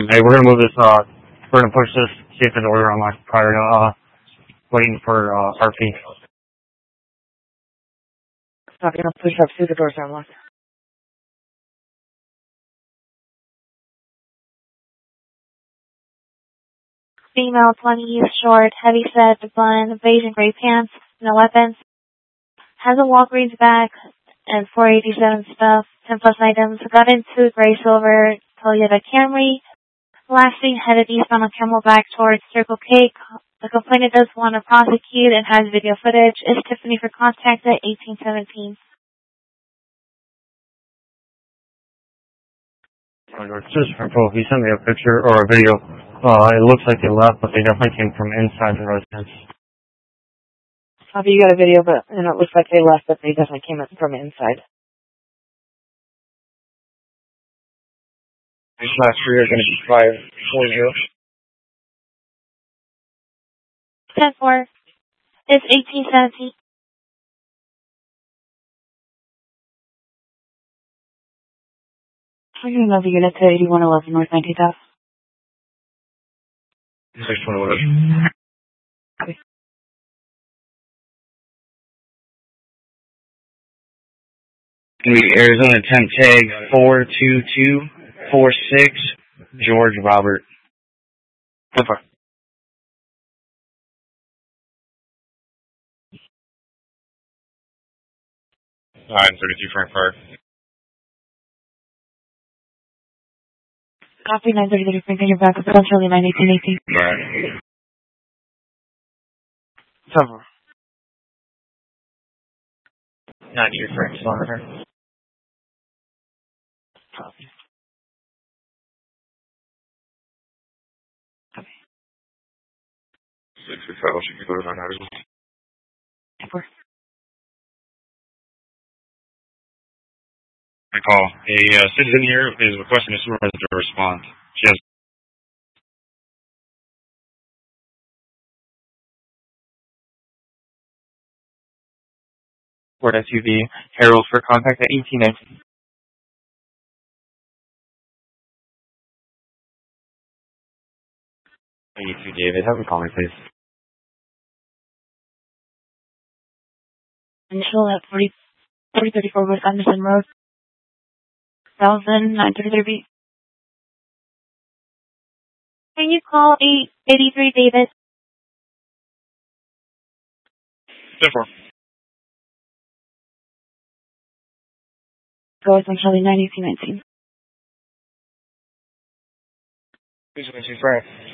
Hey, we're gonna move this. We're gonna push this. See if there's an order unlocked prior to waiting for RP. Stop, you're gonna push up. See if the doors are unlocked. Female, 20, short, heavy set, bun, beige and gray pants, no weapons. Has a Walgreens bag and 487 stuff, 10 plus items. Got into gray silver Toyota Camry. Lastly, headed eastbound on Camelback towards Circle K. The complainant does want to prosecute and has video footage. Is Tiffany for contact at 1817. Just for proof, he sent me a picture or a video. It looks like they left, but they definitely came from inside the residence. Copy, you got a video, but it looks like they left, but they definitely came from inside. These last three are going to be 540. 10-4. It's 1817. We're going to move the unit to 8111 North 19th Ave. 621. Okay. Going to be Arizona 10 tag 42246, George Robert. 10-4. 932 Frank Park. Copy, 933 Frank, and you're back with Charlie 91818. Right. 10-4. 90 Frank, Slaughter. Copy. 665, she can go to 900. 10-4. I call. A citizen here is requesting a supervisor to respond. She has Ford SUV, Harold for contact at 1819. David, have him call me, please. Initial at 4034 West Anderson Road. 933B. Can you call 883 David? 10-4. Go with Charlie 91819. 622 Frank.